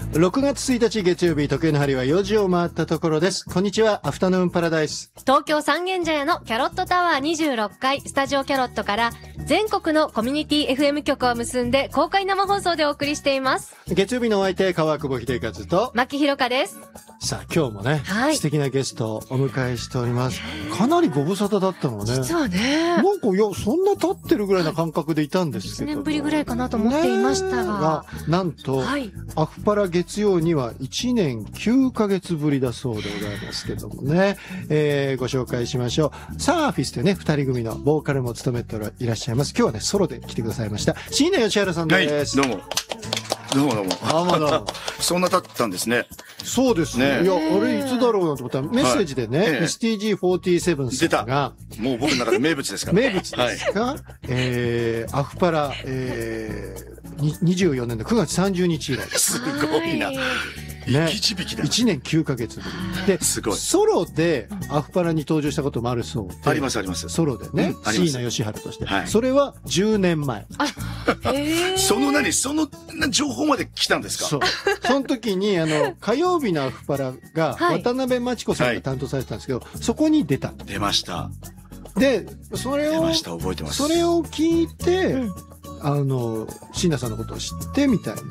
6月1日月曜日、時計の針は4時を回ったところです。こんにちは、アフタヌーンパラダイス。 東京三軒茶屋のキャロットタワー26階スタジオキャロットから全国のコミュニティ FM 局を結んで公開生放送でお送りしています。 月曜日のお相手、川久保秀和と牧ひろかです。 さあ、今日もね、 はい、 素敵なゲストをお迎えしております。かなりご無沙汰だったのね。 実はね。 なんか、いや、そんな経ってるぐらいな感覚でいたんですけど。 1年ぶりぐらいかなと思っていましたが。 なんと、はい、アフパラ月曜には1年9ヶ月ぶりだそうでございますけどもね。ご紹介しましょう。サーフィスでね、二人組のボーカルも務めていらっしゃいます。今日はね、ソロで来てくださいました。椎名義原さんです。 はい、どうも。どうもどうも。 どうもどうも。 そんな経ったんですね。 そうですね。いや、あれいつだろうなと思ったら、メッセージでね、STG47 さんが。 もう僕の中で名物ですから。 名物ですか、アフパラ、24年の9月30日以来。 すごいな。 ね、 一匹だ。 1年9ヶ月ぶり。で、 すごい。 ソロでアフパラに登場したこともあるそうで。 ありますあります。 ソロでね、椎名義原として。 はい。 それは10年前。 その情報まで来たんですか？ そう。その時に、火曜日のアフパラが、渡辺真知子さんが担当されてたんですけど、そこに出た。 出ました。 で、それを、 出ました、覚えてます。 それを聞いて、椎名さんのことを知ってみたいな。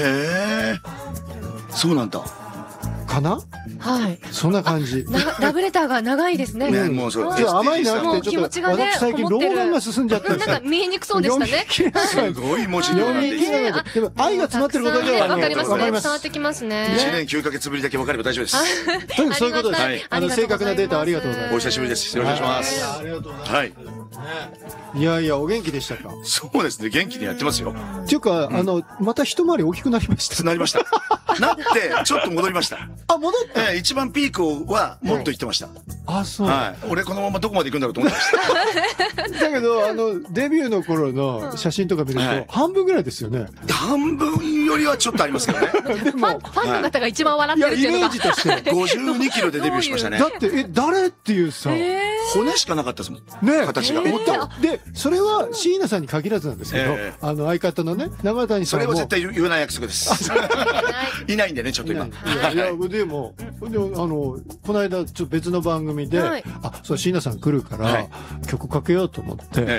そうなんだ。かな？ はい。 そんな感じ。 ラブレターが長いですね。 ね、もうそう。 じゃあ甘いなくて、ちょっと、私最近老眼が進んじゃってなんか見えにくそうでしたね。 すごい文字読み切れない。でも愛が詰まってることじゃわかりますね。伝わってきますね。 1年9ヶ月ぶりだけ分かれば大丈夫です。 そういうことです。正確なデータありがとうございます。 お久しぶりです。よろしくお願いします。 ありがとうございます。 はい。 いやいや、お元気でしたか？ そうですね、元気にやってますよ。 っていうか、また一回り大きくなりました。 なりました。なって、ちょっと戻りました。 あ、戻った？ 一番ピークはもっと言ってました。 あ、そう。 はい。俺このままどこまで行くんだろうと思ってました。 だけど、デビューの頃の写真とか見ると、半分ぐらいですよね。 半分よりはちょっとありますけどね。 でも、 ファンの方が一番笑ってるっていうのが。 イメージとして。 52キロでデビューしましたね。 だって、誰っていうさ。 骨しかなかったですもん。 ね、 形が。 で、それは椎名さんに限らずなんですけど、相方のね、長谷さんも。 それは絶対言わない約束です。いないんでね、ちょっと今。 いや、でも、この間、ちょっと別の番組で、そう椎名さん来るから、曲かけようと思って、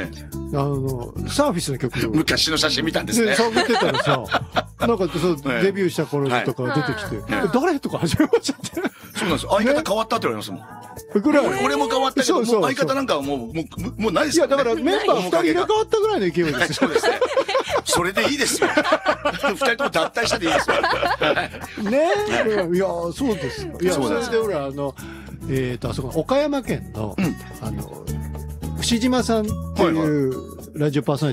サーフィスの曲を。 昔の写真見たんですね。 探ってたらさ、なんかそう、デビューした頃とか出てきて、誰とか始めましたって。 そうなんです。相方変わったって言われますもん。 ぐらい。 俺も変わったけど、相方なんかはもうないですよ。 いや、だからメンバー2人入れ替わったぐらいの勢いです。 そうですね。それでいいですよ。2人とも脱退したでいいですよ。 ねえ。いや、そうですよ。いや、それでほら、あそこ、岡山県の、牛島さんっていうラジオパーソナリティ